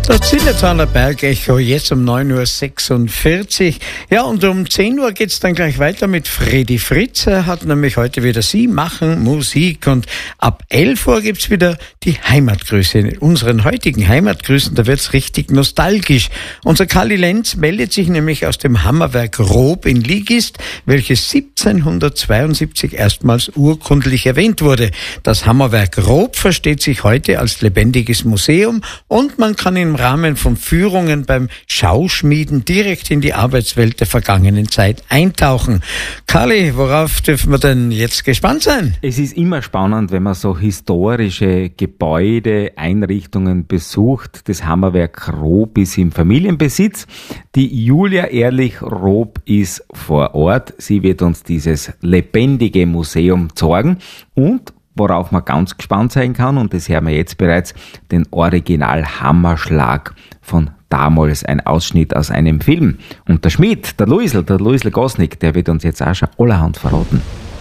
Das Zillertaler Bergecho, jetzt um 9.46 Uhr. Ja, und um 10 Uhr geht's dann gleich weiter mit Fredi Fritz. Er hat nämlich heute wieder Sie machen Musik. Und ab 11 Uhr gibt's wieder die Heimatgrüße. In unseren heutigen Heimatgrüßen, da wird's richtig nostalgisch. Unser Kali Lenz meldet sich nämlich aus dem Hammerwerk Rob in Ligist, welches 1772 erstmals urkundlich erwähnt wurde. Das Hammerwerk Rob versteht sich heute als lebendiges Museum und man kann im Rahmen von Führungen beim Schauschmieden direkt in die Arbeitswelt der vergangenen Zeit eintauchen. Kali, worauf dürfen wir denn jetzt gespannt sein? Es ist immer spannend, wenn man so historische Gebäude, Einrichtungen besucht. Das Hammerwerk Rob ist im Familienbesitz. Die Julia Ehrlich-Rob ist vor Ort. Sie wird uns dieses lebendige Museum zeigen und worauf man ganz gespannt sein kann, und das hören wir jetzt bereits, den Original-Hammerschlag von damals, ein Ausschnitt aus einem Film. Und der Schmied, der Luisl Gosnick, der wird uns jetzt auch schon allerhand verraten.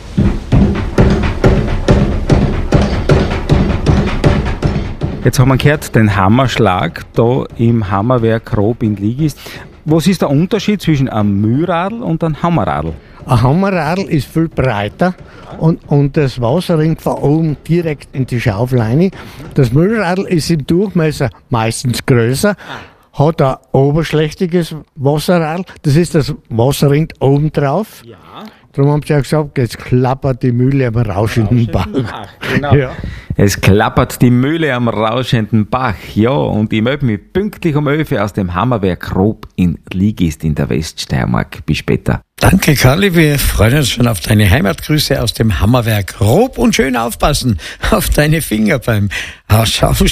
Jetzt haben wir gehört, den Hammerschlag da im Hammerwerk Rob in Ligist. Was ist der Unterschied zwischen einem Mühlradl und einem Hammerradl? Ein Hammerradl ist viel breiter und das Wasser rinnt von oben direkt in die Schaufel rein. Das Mühlradl ist im Durchmesser meistens größer, hat ein oberschlächtiges Wasserradl, das ist das Wasser rinnt oben drauf. Ja. Darum haben sie ja gesagt, jetzt klappert die Mühle am rauschenden Bach. Genau. Ja. Es klappert die Mühle am rauschenden Bach. Ja, und ich melde mich pünktlich um 11 Uhr aus dem Hammerwerk Rob in Ligist in der Weststeiermark. Bis später. Danke, Karli. Wir freuen uns schon auf deine Heimatgrüße aus dem Hammerwerk Rob und schön aufpassen auf deine Finger beim Schauspiel.